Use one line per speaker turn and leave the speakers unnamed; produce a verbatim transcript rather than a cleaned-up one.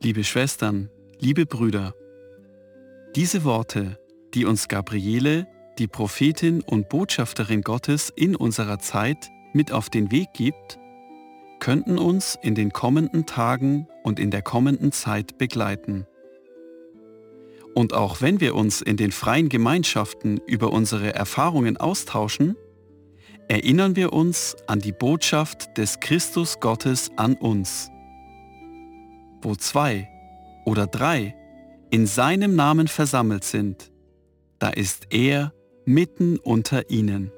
Liebe Schwestern, liebe Brüder, diese Worte, die uns Gabriele, die Prophetin und Botschafterin Gottes in unserer Zeit, mit auf den Weg gibt, könnten uns in den kommenden Tagen und in der kommenden Zeit begleiten. Und auch wenn wir uns in den freien Gemeinschaften über unsere Erfahrungen austauschen, erinnern wir uns an die Botschaft des Christus Gottes an uns. Wo zwei oder drei in seinem Namen versammelt sind, da ist er mitten unter ihnen.